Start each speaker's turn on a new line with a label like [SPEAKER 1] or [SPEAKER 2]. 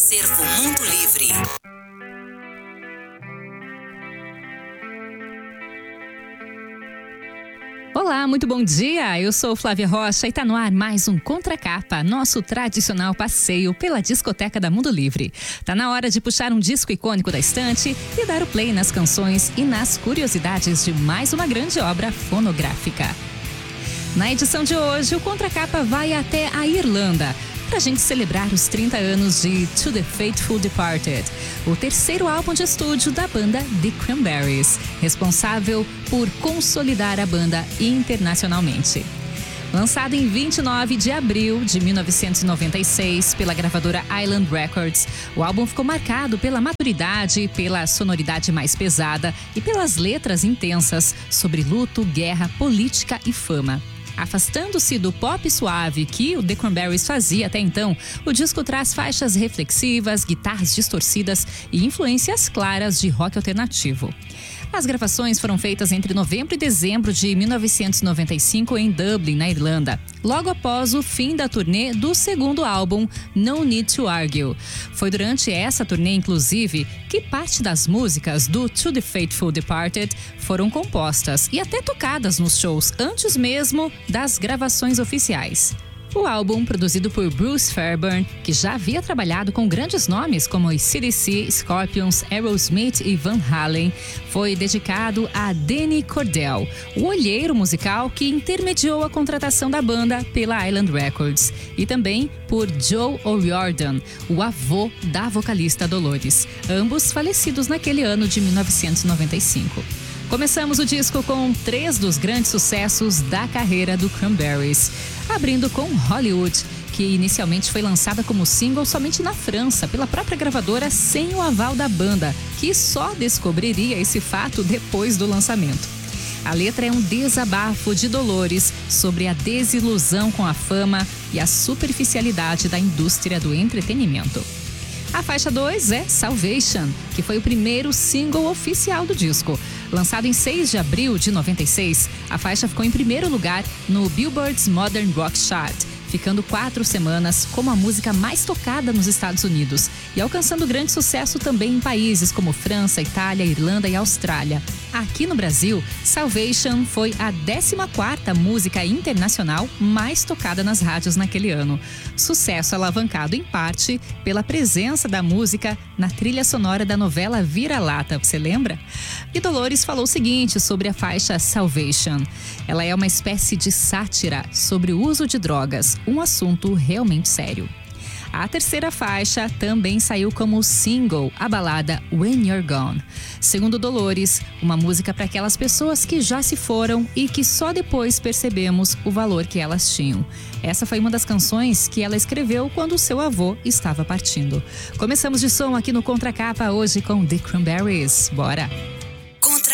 [SPEAKER 1] Acervo Mundo Livre.
[SPEAKER 2] Olá, muito bom dia! Eu sou Flávia Rocha e tá no ar mais um Contracapa, nosso tradicional passeio pela discoteca da Mundo Livre. Tá na hora de puxar um disco icônico da estante e dar o play nas canções e nas curiosidades de mais uma grande obra fonográfica. Na edição de hoje, o Contracapa vai até a Irlanda para a gente celebrar os 30 anos de To the Faithful Departed, o terceiro álbum de estúdio da banda The Cranberries, responsável por consolidar a banda internacionalmente. Lançado em 29 de abril de 1996 pela gravadora Island Records, o álbum ficou marcado pela maturidade, pela sonoridade mais pesada e pelas letras intensas sobre luto, guerra, política e fama. Afastando-se do pop suave que o The Cranberries fazia até então, o disco traz faixas reflexivas, guitarras distorcidas e influências claras de rock alternativo. As gravações foram feitas entre novembro e dezembro de 1995 em Dublin, na Irlanda, logo após o fim da turnê do segundo álbum, No Need to Argue. Foi durante essa turnê, inclusive, que parte das músicas do To the Faithful Departed foram compostas e até tocadas nos shows antes mesmo das gravações oficiais. O álbum, produzido por Bruce Fairbairn, que já havia trabalhado com grandes nomes como AC/DC, Scorpions, Aerosmith e Van Halen, foi dedicado a Danny Cordell, o olheiro musical que intermediou a contratação da banda pela Island Records, e também por Joe O'Riordan, o avô da vocalista Dolores, ambos falecidos naquele ano de 1995. Começamos o disco com 3 dos grandes sucessos da carreira do Cranberries, abrindo com Hollywood, que inicialmente foi lançada como single somente na França, pela própria gravadora sem o aval da banda, que só descobriria esse fato depois do lançamento. A letra é um desabafo de Dolores sobre a desilusão com a fama e a superficialidade da indústria do entretenimento. A faixa 2 é Salvation, que foi o primeiro single oficial do disco. Lançado em 6 de abril de 96, a faixa ficou em primeiro lugar no Billboard's Modern Rock Chart, ficando 4 semanas como a música mais tocada nos Estados Unidos e alcançando grande sucesso também em países como França, Itália, Irlanda e Austrália. Aqui no Brasil, Salvation foi a 14ª música internacional mais tocada nas rádios naquele ano. Sucesso alavancado em parte pela presença da música na trilha sonora da novela Vira-Lata, você lembra? E Dolores falou o seguinte sobre a faixa Salvation: ela é uma espécie de sátira sobre o uso de drogas, um assunto realmente sério. A terceira faixa também saiu como single, a balada When You're Gone. Segundo Dolores, uma música para aquelas pessoas que já se foram e que só depois percebemos o valor que elas tinham. Essa foi uma das canções que ela escreveu quando seu avô estava partindo. Começamos de som aqui no Contracapa hoje com The Cranberries. Bora!